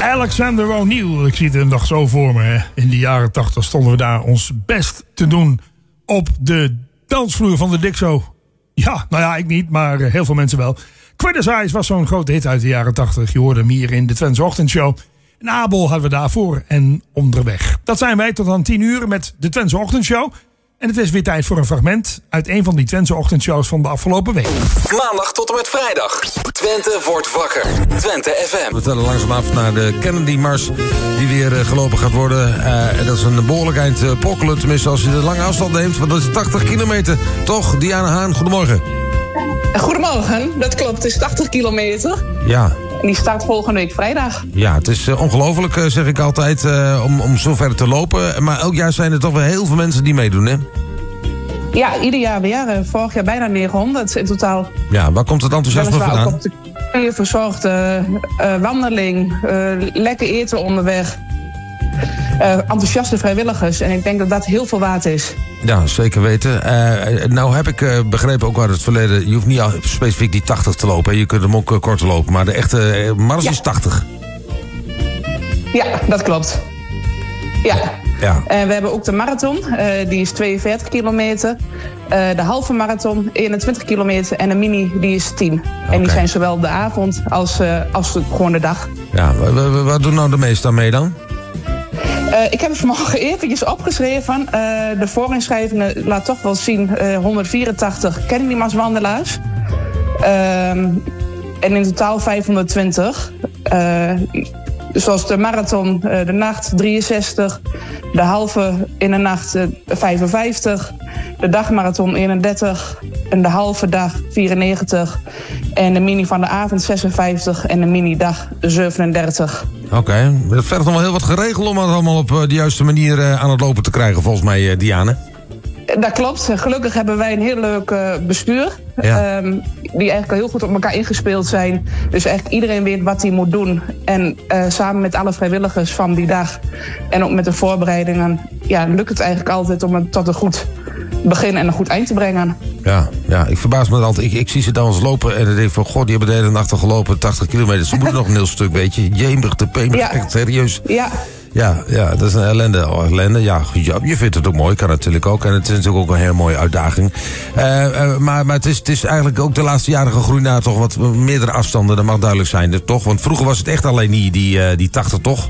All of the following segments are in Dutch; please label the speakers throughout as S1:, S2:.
S1: Alexander O'Neal, ik zie het nog zo voor me. Hè. In de jaren 80 stonden we daar ons best te doen op de dansvloer van de Dixo. Ja, nou ja, ik niet, maar heel veel mensen wel. Criticize was zo'n grote hit uit de jaren 80. Je hoorde hem hier in de Twentse Ochtendshow. En Abel hadden we daarvoor en onderweg. Dat zijn wij tot aan 10 uur met de Twentse Ochtendshow. En het is weer tijd voor een fragment uit een van die Twentse ochtendshows van de afgelopen week. Maandag tot en met vrijdag. Twente wordt wakker. Twente FM.
S2: We tellen langzaam af naar de Kennedy-mars die weer gelopen gaat worden. En dat is een behoorlijk eind pokkelen. Tenminste, als je de lange afstand neemt. Want dat is 80 kilometer. Toch, Diana Haan, goedemorgen.
S3: Goedemorgen, dat klopt. Het is 80 kilometer.
S2: Ja.
S3: En die start volgende week vrijdag.
S2: Ja, het is ongelooflijk, zeg ik altijd, om zo ver te lopen. Maar elk jaar zijn er toch wel heel veel mensen die meedoen, hè?
S3: Ja, ieder jaar weer. Vorig jaar bijna 900 in totaal.
S2: Ja, waar komt het enthousiasme vandaan?
S3: Ook op de verzorgde wandeling, lekker eten onderweg. Enthousiaste vrijwilligers. En ik denk dat dat heel veel waard is.
S2: Ja, zeker weten. Nou heb ik begrepen ook uit het verleden. Je hoeft niet specifiek die 80 te lopen. Hè. Je kunt hem ook korter lopen. Maar de echte mars is 80.
S3: Ja, dat klopt. Ja.
S2: Ja.
S3: En we hebben ook de marathon. Die is 42 kilometer. De halve marathon 21 kilometer. En de mini die is 10. Okay. En die zijn zowel de avond als gewoon de dag.
S2: Ja, wat doen nou de meesten aan mee dan?
S3: Ik heb het vanmorgen eventjes opgeschreven. De voorinschrijvingen laat toch wel zien 184 Kennedy-marswandelaars. En in totaal 520. Zoals de marathon, de nacht 63. De halve in de nacht 55. De dagmarathon 31. En de halve dag 94. En de mini van de avond 56. En de mini-dag 37.
S2: Oké, het vergt nog wel heel wat geregeld om het allemaal op de juiste manier aan het lopen te krijgen, volgens mij, Diane.
S3: Dat klopt. Gelukkig hebben wij een heel leuk bestuur. Ja. Die eigenlijk al heel goed op elkaar ingespeeld zijn. Dus eigenlijk iedereen weet wat hij moet doen. En samen met alle vrijwilligers van die dag en ook met de voorbereidingen, ja, lukt het eigenlijk altijd om het tot een goed begin en een goed eind te brengen.
S2: Ja, ik verbaas me altijd. Ik zie ze dan eens lopen en dan denk ik van, god, die hebben de hele nacht al gelopen, 80 kilometer. Ze moeten nog een heel stuk, weet je. Jemig, de pemig, ja. Echt serieus.
S3: Ja.
S2: Ja, dat is een ellende. Ja, je vindt het ook mooi, kan natuurlijk ook. En het is natuurlijk ook een hele mooie uitdaging. Maar het is eigenlijk ook de laatste jaren gegroeid naar toch wat meerdere afstanden. Dat mag duidelijk zijn, toch? Want vroeger was het echt alleen die 80, toch?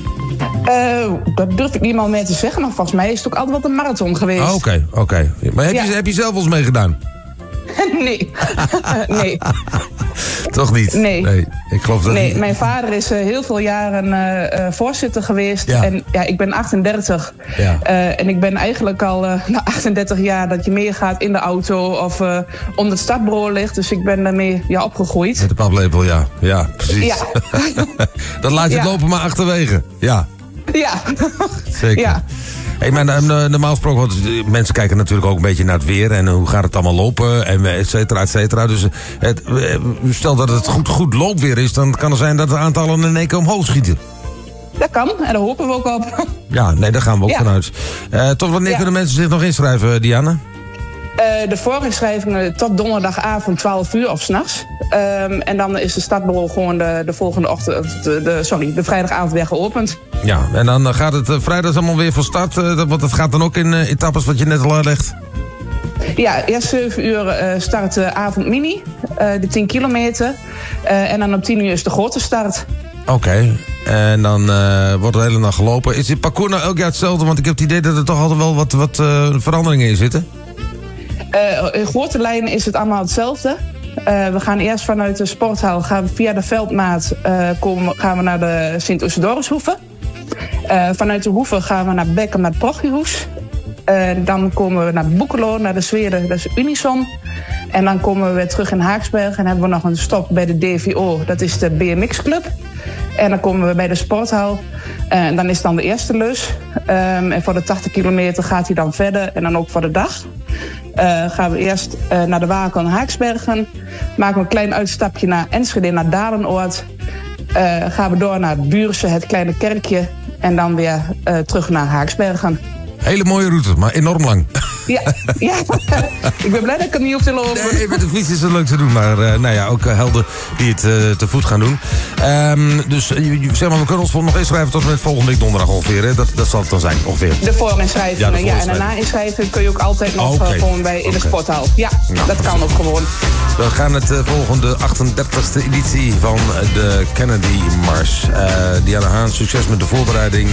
S3: Dat durf ik niet mal meer te zeggen. Maar volgens mij is het ook altijd wat een marathon geweest.
S2: Oké. Maar heb je zelf wel eens meegedaan?
S3: Nee. Nee.
S2: Toch niet?
S3: Nee.
S2: Ik geloof dat niet.
S3: Mijn vader is heel veel jaren voorzitter geweest. Ja. En ja, ik ben 38. Ja. En ik ben eigenlijk al na 38 jaar dat je meegaat in de auto of onder het startbureau ligt. Dus ik ben daarmee opgegroeid. Met
S2: de paplepel, ja. Ja, precies. Ja. Dan laat je het lopen maar achterwege. Ja.
S3: Ja.
S2: Zeker. Ja. Hey, maar normaal gesproken, want mensen kijken natuurlijk ook een beetje naar het weer en hoe gaat het allemaal lopen en et cetera, et cetera. Dus stel dat het goed loopweer is, dan kan het zijn dat de aantallen in één keer omhoog schieten.
S3: Dat kan, en daar hopen we ook op.
S2: Ja, nee, daar gaan we ook vanuit. Tot wanneer kunnen mensen zich nog inschrijven, Diana?
S3: De voorinschrijvingen tot donderdagavond 12 uur of 's nachts. En dan is de startbureau gewoon de volgende ochtend, de vrijdagavond weer geopend.
S2: Ja, en dan gaat het vrijdag allemaal weer van start. Want het gaat dan ook in etappes wat je net al uitlegt.
S3: Ja, eerst 7 uur start de avond mini, de 10 kilometer. En dan om 10 uur is de grote start.
S2: Oké. En dan wordt de hele nacht gelopen. Is dit parcours nou elk jaar hetzelfde? Want ik heb het idee dat er toch altijd wel wat veranderingen in zitten.
S3: In grote lijnen is het allemaal hetzelfde. We gaan eerst vanuit de sporthal, gaan we via de Veldmaat gaan we naar de Sint-Oesidorushoeve. Vanuit de Hoeve gaan we naar Bekken, naar het Prochiehoes. Dan komen we naar Boekelo, naar de Zweden, dat is Unison. En dan komen we weer terug in Haaksberg en hebben we nog een stop bij de DVO, dat is de BMX Club. En dan komen we bij de sporthal. En dan is dan de eerste lus. En voor de 80 kilometer gaat hij dan verder. En dan ook voor de dag. Gaan we eerst naar de Wakel en Haaksbergen. Maken we een klein uitstapje naar Enschede, naar Dalenoord. Gaan we door naar het Buurse, het kleine kerkje. En dan weer terug naar Haaksbergen.
S2: Hele mooie route, maar enorm lang.
S3: Ja. Ik ben blij dat ik het niet hoef te lopen.
S2: Nee, met de fiets is het leuk te doen. Maar ook helden die het te voet gaan doen. Dus zeg maar, we kunnen ons nog inschrijven tot en met volgende week donderdag ongeveer. Hè? Dat zal het dan zijn, ongeveer.
S3: De voorinschrijving. Ja, en daarna inschrijven kun je ook altijd nog gewoon in de sporthal. Ja, nou, dat kan ook gewoon.
S2: We gaan het volgende 38e editie van de Kennedy Mars. Diana Haan, succes met de voorbereiding.